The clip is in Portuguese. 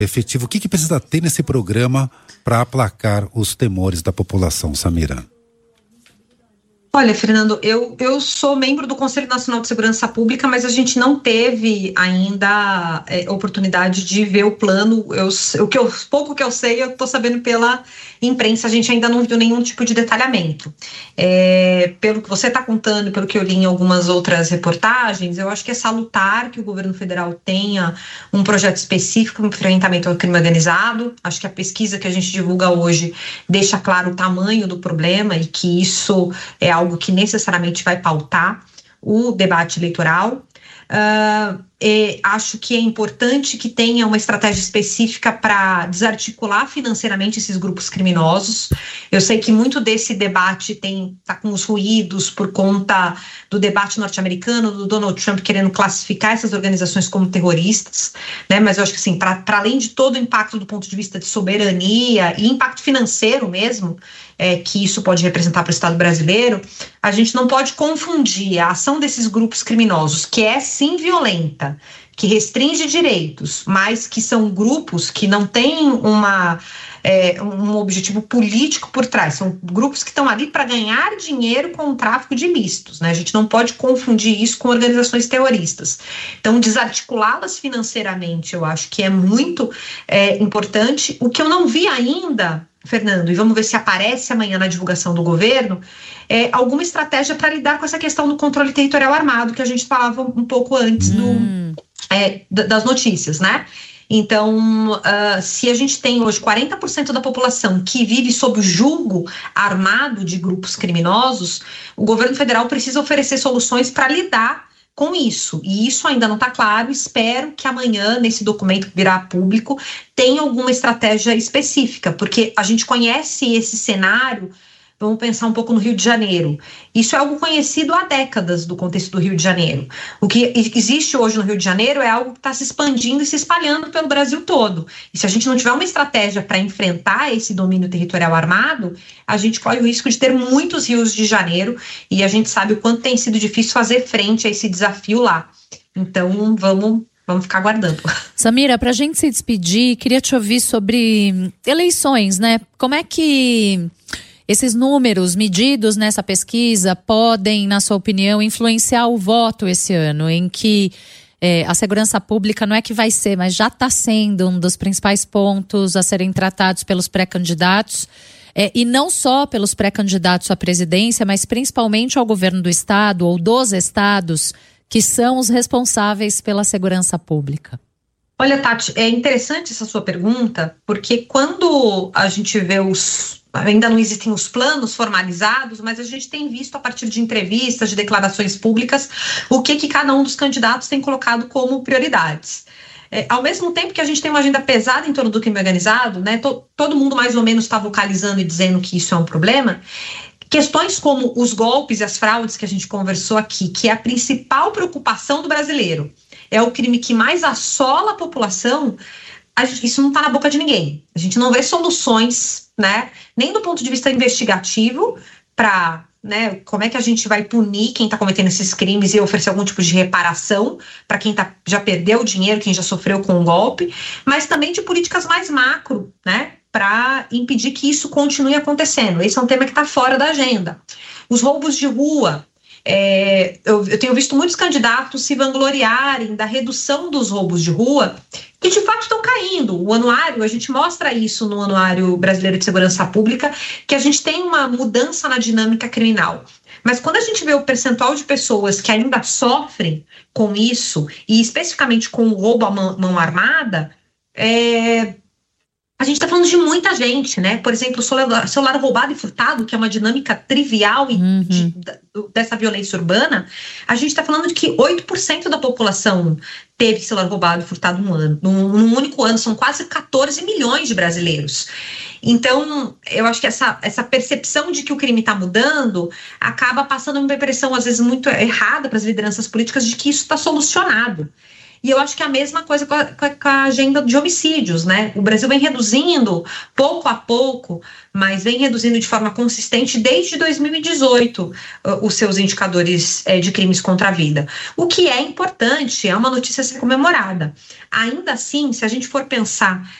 efetivo. O que precisa ter nesse programa para aplacar os temores da população, Samira? Olha, Fernando, eu sou membro do Conselho Nacional de Segurança Pública, mas a gente não teve ainda oportunidade de ver o plano. Pouco que eu sei, eu estou sabendo pela imprensa, a gente ainda não viu nenhum tipo de detalhamento. Pelo que você está contando, pelo que eu li em algumas outras reportagens, eu acho que é salutar que o governo federal tenha um projeto específico no enfrentamento ao crime organizado. Acho que a pesquisa que a gente divulga hoje deixa claro o tamanho do problema e que isso é algo que necessariamente vai pautar o debate eleitoral. Acho que é importante que tenha uma estratégia específica para desarticular financeiramente esses grupos criminosos. Eu sei que muito desse debate está com os ruídos por conta do debate norte-americano, do Donald Trump querendo classificar essas organizações como terroristas, né? Mas eu acho que assim, para além de todo o impacto do ponto de vista de soberania e impacto financeiro mesmo, que isso pode representar para o Estado brasileiro, a gente não pode confundir a ação desses grupos criminosos, que é sim violenta, que restringe direitos, mas que são grupos que não têm um objetivo político por trás, são grupos que estão ali para ganhar dinheiro com o tráfico de ilícitos, né? A gente não pode confundir isso com organizações terroristas. Então, desarticulá-las financeiramente, eu acho que é muito importante. O que eu não vi ainda, Fernando, e vamos ver se aparece amanhã na divulgação do governo, alguma estratégia para lidar com essa questão do controle territorial armado, que a gente falava um pouco antes das notícias, né? Então, se a gente tem hoje 40% da população que vive sob o julgo armado de grupos criminosos, o governo federal precisa oferecer soluções para lidar com isso, e isso ainda não está claro. Espero que amanhã, nesse documento que virá público, tenha alguma estratégia específica, porque a gente conhece esse cenário. Vamos pensar um pouco no Rio de Janeiro. Isso é algo conhecido há décadas do contexto do Rio de Janeiro. O que existe hoje no Rio de Janeiro é algo que está se expandindo e se espalhando pelo Brasil todo. E se a gente não tiver uma estratégia para enfrentar esse domínio territorial armado, a gente corre o risco de ter muitos rios de janeiro, e a gente sabe o quanto tem sido difícil fazer frente a esse desafio lá. Então, vamos ficar aguardando. Samira, para a gente se despedir, queria te ouvir sobre eleições, né? Como é que esses números medidos nessa pesquisa podem, na sua opinião, influenciar o voto esse ano, em que a segurança pública não é que vai ser, mas já está sendo um dos principais pontos a serem tratados pelos pré-candidatos, e não só pelos pré-candidatos à presidência, mas principalmente ao governo do estado ou dos estados, que são os responsáveis pela segurança pública? Olha, Tati, é interessante essa sua pergunta, porque quando a gente vê ainda não existem os planos formalizados, mas a gente tem visto a partir de entrevistas, de declarações públicas, o que cada um dos candidatos tem colocado como prioridades. Ao mesmo tempo que a gente tem uma agenda pesada em torno do crime organizado, né, todo mundo mais ou menos está vocalizando e dizendo que isso é um problema. Questões como os golpes e as fraudes que a gente conversou aqui, que é a principal preocupação do brasileiro, é o crime que mais assola a população. Isso não está na boca de ninguém. A gente não vê soluções, né, nem do ponto de vista investigativo, para, né, como é que a gente vai punir quem está cometendo esses crimes e oferecer algum tipo de reparação para quem já perdeu o dinheiro, quem já sofreu com o golpe, mas também de políticas mais macro, né, para impedir que isso continue acontecendo. Esse é um tema que está fora da agenda. Os roubos de rua. Eu tenho visto muitos candidatos se vangloriarem da redução dos roubos de rua, que de fato estão caindo. O anuário, a gente mostra isso no Anuário Brasileiro de Segurança Pública, que a gente tem uma mudança na dinâmica criminal. Mas quando a gente vê o percentual de pessoas que ainda sofrem com isso, e especificamente com o roubo à mão armada, a gente está falando de muita gente, né? Por exemplo, celular roubado e furtado, que é uma dinâmica trivial dessa violência urbana, a gente está falando de que 8% da população teve celular roubado e furtado num ano. Num único ano, são quase 14 milhões de brasileiros. Então, eu acho que essa percepção de que o crime está mudando acaba passando uma impressão, às vezes, muito errada para as lideranças políticas de que isso está solucionado. E eu acho que é a mesma coisa com a agenda de homicídios, né? O Brasil vem reduzindo pouco a pouco, mas vem reduzindo de forma consistente desde 2018 os seus indicadores de crimes contra a vida. O que é importante, é uma notícia a ser comemorada. Ainda assim, se a gente for pensar